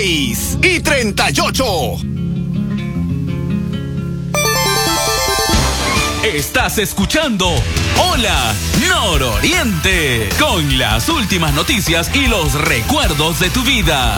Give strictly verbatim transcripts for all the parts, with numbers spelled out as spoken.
seis y treinta y ocho. Estás escuchando Hola Nororiente, con las últimas noticias y los recuerdos de tu vida.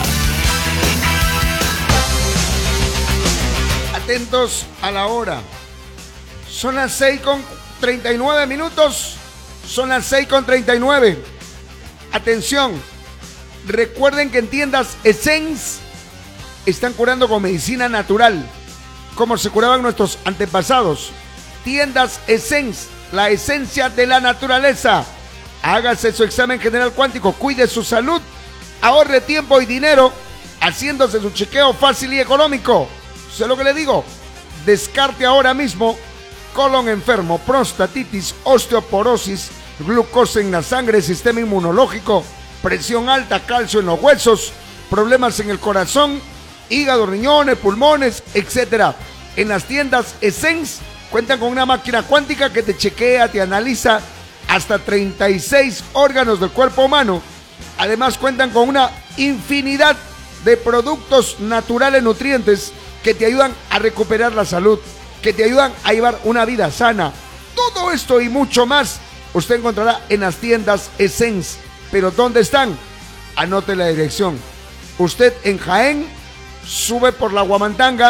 Atentos a la hora. Son las seis con treinta y nueve minutos. Son las seis con treinta y nueve. Atención. Recuerden que en tiendas Essence están curando con medicina natural, como se curaban nuestros antepasados. Tiendas Essence, la esencia de la naturaleza. Hágase su examen general cuántico, cuide su salud, ahorre tiempo y dinero haciéndose su chequeo fácil y económico. Sé lo que le digo, descarte ahora mismo colon enfermo, prostatitis, osteoporosis, glucosa en la sangre, sistema inmunológico, presión alta, calcio en los huesos, problemas en el corazón, hígado, riñones, pulmones, etcétera. En las tiendas Essence cuentan con una máquina cuántica que te chequea, te analiza hasta treinta y seis órganos del cuerpo humano. Además cuentan con una infinidad de productos naturales nutrientes que te ayudan a recuperar la salud, que te ayudan a llevar una vida sana. Todo esto y mucho más usted encontrará en las tiendas Essence. ¿Pero dónde están? Anote la dirección. Usted en Jaén sube por la Huamantanga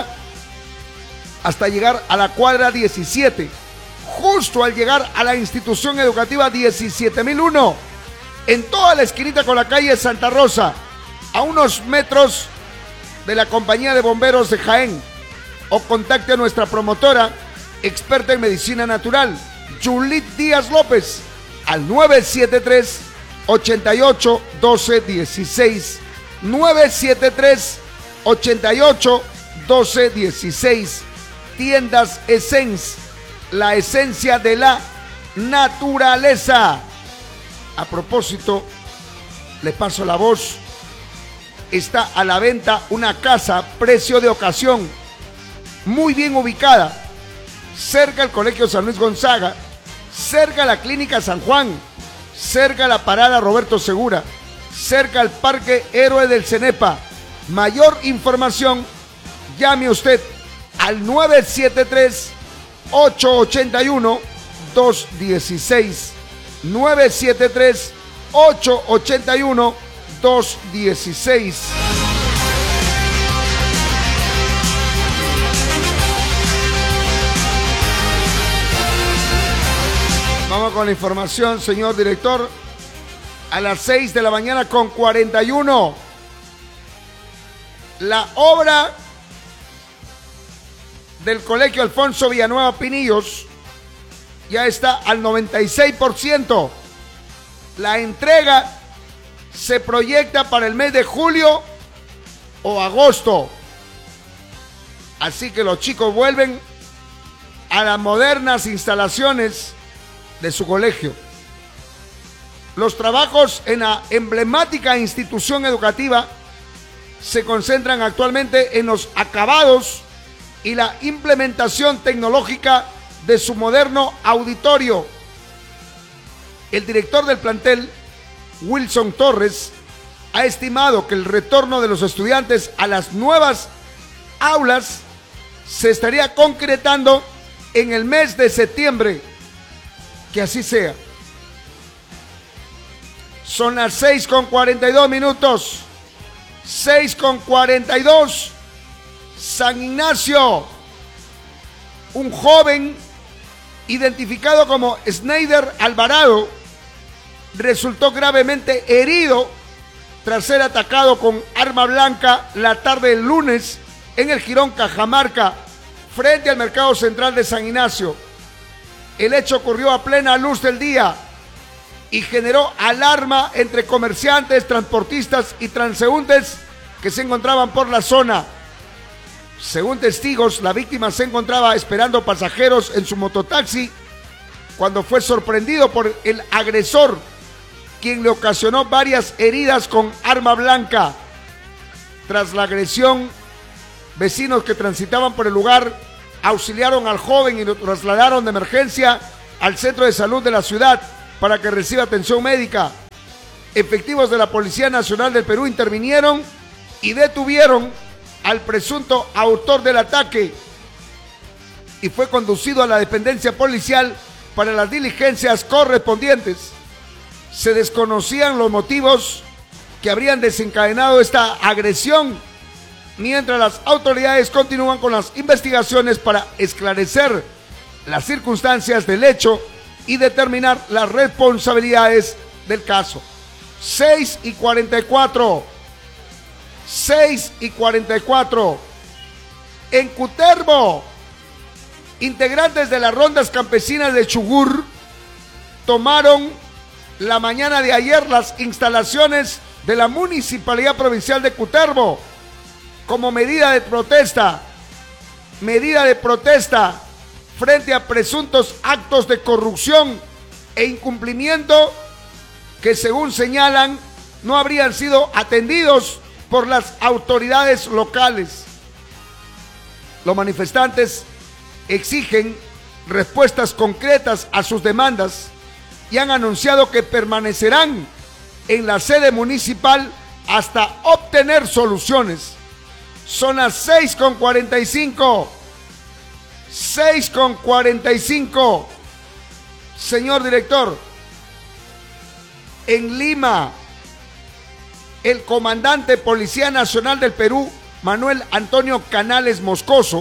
hasta llegar a la cuadra diecisiete, justo al llegar a la institución educativa diecisiete mil uno, en toda la esquinita con la calle Santa Rosa, a unos metros de la compañía de bomberos de Jaén. O contacte a nuestra promotora, experta en medicina natural, Julit Díaz López, al nueve siete tres, ochenta y ocho, doce dieciséis, nueve siete tres, ochenta y ocho, doce dieciséis. Tiendas Essence, la esencia de la naturaleza. A propósito, le paso la voz. Está a la venta una casa, precio de ocasión, muy bien ubicada, cerca al Colegio San Luis Gonzaga, cerca a la Clínica San Juan, cerca a la Parada Roberto Segura, cerca al Parque Héroe del Cenepa. Mayor información, llame usted al nueve siete tres, ocho ocho uno, dos uno seis, nueve siete tres, ocho ocho uno, dos uno seis. Vamos con la información, señor director. A las seis de la mañana con cuarenta y uno. La obra del Colegio Alfonso Villanueva Pinillos ya está al noventa y seis por ciento. La entrega se proyecta para el mes de julio o agosto. Así que los chicos vuelven a las modernas instalaciones de su colegio. Los trabajos en la emblemática institución educativa se concentran actualmente en los acabados y la implementación tecnológica de su moderno auditorio. El director del plantel, Wilson Torres, ha estimado que el retorno de los estudiantes a las nuevas aulas se estaría concretando en el mes de septiembre. Que así sea. Son las seis con cuarenta y dos minutos. seis con cuarenta y dos. San Ignacio. Un joven identificado como Snyder Alvarado resultó gravemente herido tras ser atacado con arma blanca la tarde del lunes en el jirón Cajamarca, frente al mercado central de San Ignacio. El hecho ocurrió a plena luz del día y generó alarma entre comerciantes, transportistas y transeúntes que se encontraban por la zona. Según testigos, la víctima se encontraba esperando pasajeros en su mototaxi cuando fue sorprendido por el agresor, quien le ocasionó varias heridas con arma blanca. Tras la agresión, vecinos que transitaban por el lugar auxiliaron al joven y lo trasladaron de emergencia al centro de salud de la ciudad para que reciba atención médica. Efectivos de la Policía Nacional del Perú intervinieron y detuvieron al presunto autor del ataque y fue conducido a la dependencia policial para las diligencias correspondientes. Se desconocían los motivos que habrían desencadenado esta agresión, mientras las autoridades continúan con las investigaciones para esclarecer las circunstancias del hecho y determinar las responsabilidades del caso. seis y cuarenta y cuatro. seis y cuarenta y cuatro. En Cutervo, integrantes de las rondas campesinas de Chugur tomaron la mañana de ayer las instalaciones de la Municipalidad Provincial de Cutervo como medida de protesta, medida de protesta frente a presuntos actos de corrupción e incumplimiento que, según señalan, no habrían sido atendidos por las autoridades locales. Los manifestantes exigen respuestas concretas a sus demandas y han anunciado que permanecerán en la sede municipal hasta obtener soluciones. Son las seis con cuarenta y cinco. seis con cuarenta y cinco. Señor director, en Lima, el comandante Policía Nacional del Perú, Manuel Antonio Canales Moscoso,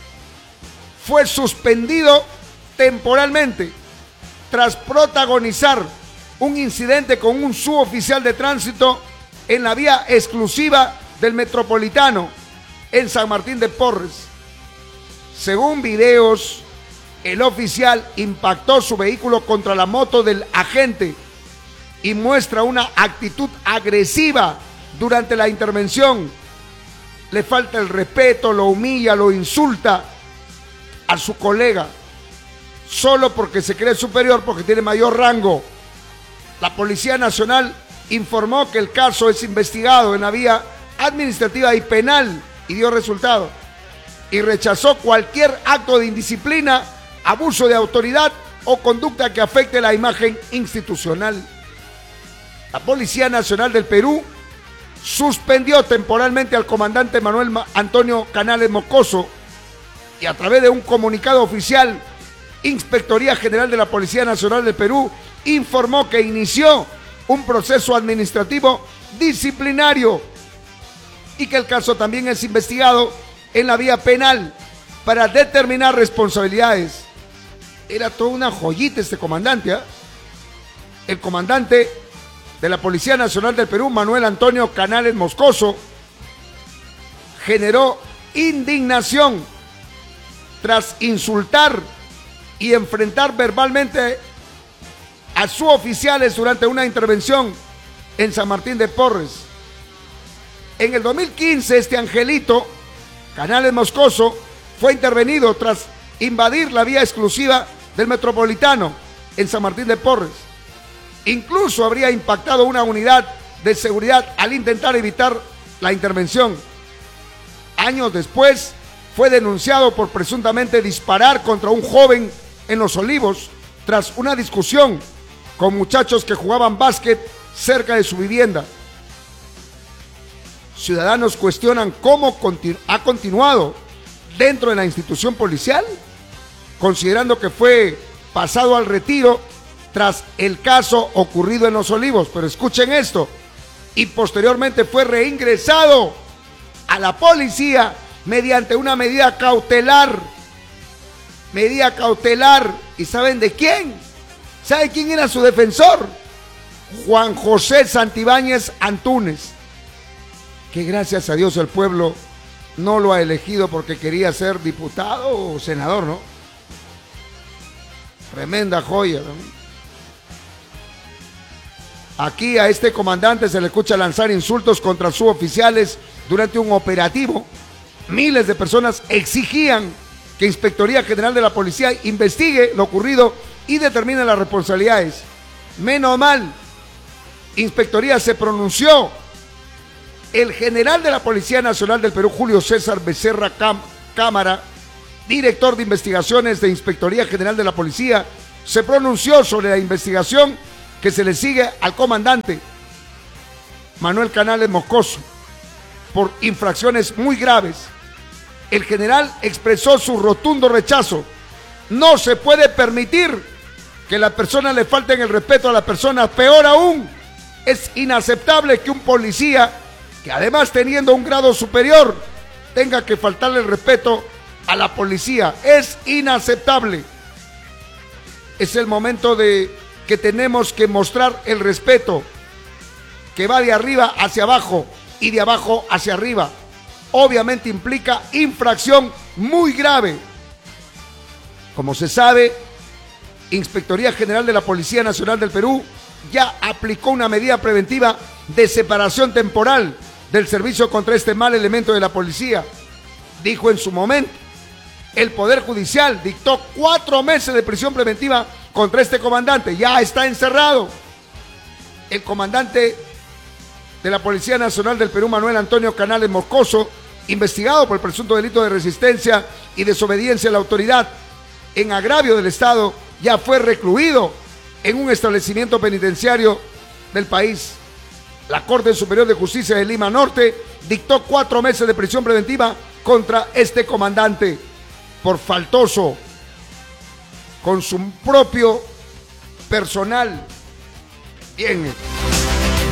fue suspendido temporalmente tras protagonizar un incidente con un suboficial de tránsito en la vía exclusiva del Metropolitano en San Martín de Porres. Según videos, el oficial impactó su vehículo contra la moto del agente y muestra una actitud agresiva durante la intervención. Le falta el respeto, lo humilla, lo insulta a su colega, solo porque se cree superior, porque tiene mayor rango. La Policía Nacional informó que el caso es investigado en la vía administrativa y penal y dio resultado, y rechazó cualquier acto de indisciplina, abuso de autoridad o conducta que afecte la imagen institucional. La Policía Nacional del Perú suspendió temporalmente al comandante Manuel Antonio Canales Moscoso y, a través de un comunicado oficial, Inspectoría General de la Policía Nacional del Perú informó que inició un proceso administrativo disciplinario y que el caso también es investigado en la vía penal para determinar responsabilidades. Era toda una joyita este comandante, ¿eh? El comandante de la Policía Nacional del Perú, Manuel Antonio Canales Moscoso, generó indignación tras insultar y enfrentar verbalmente a suboficiales durante una intervención en San Martín de Porres. En el dos mil quince, este angelito, Canales Moscoso, fue intervenido tras invadir la vía exclusiva del Metropolitano en San Martín de Porres. Incluso habría impactado una unidad de seguridad al intentar evitar la intervención. Años después, fue denunciado por presuntamente disparar contra un joven en Los Olivos tras una discusión con muchachos que jugaban básquet cerca de su vivienda. Ciudadanos cuestionan cómo continu- ha continuado dentro de la institución policial, considerando que fue pasado al retiro tras el caso ocurrido en Los Olivos. Pero escuchen esto, y posteriormente fue reingresado a la policía mediante una medida cautelar. Medida cautelar. ¿Y saben de quién? ¿Sabe quién era su defensor? Juan José Santibáñez Antúnez, que gracias a Dios el pueblo no lo ha elegido porque quería ser diputado o senador, ¿no? Tremenda joya, ¿no? Aquí a este comandante se le escucha lanzar insultos contra suboficiales durante un operativo. Miles de personas exigían que Inspectoría General de la Policía investigue lo ocurrido y determine las responsabilidades. Menos mal, Inspectoría se pronunció. El general de la Policía Nacional del Perú, Julio César Becerra Cam- Cámara, director de investigaciones de Inspectoría General de la Policía, se pronunció sobre la investigación que se le sigue al comandante Manuel Canales Moscoso. por infracciones muy graves. El general expresó su rotundo rechazo. No se puede permitir que las personas le falten el respeto a las personas. Peor aún, es inaceptable que un policía, que además teniendo un grado superior, tenga que faltarle el respeto a la policía. Es inaceptable. Es el momento de que tenemos que mostrar el respeto, que va de arriba hacia abajo y de abajo hacia arriba. Obviamente implica infracción muy grave. Como se sabe, Inspectoría General de la Policía Nacional del Perú ya aplicó una medida preventiva de separación temporal del servicio contra este mal elemento de la policía. Dijo en su momento, el Poder Judicial dictó cuatro meses de prisión preventiva contra este comandante. Ya está encerrado. El comandante de la Policía Nacional del Perú, Manuel Antonio Canales Moscoso, investigado por el presunto delito de resistencia y desobediencia a la autoridad en agravio del Estado, ya fue recluido en un establecimiento penitenciario del país. La Corte Superior de Justicia de Lima Norte dictó cuatro meses de prisión preventiva contra este comandante por faltoso con su propio personal. Bien.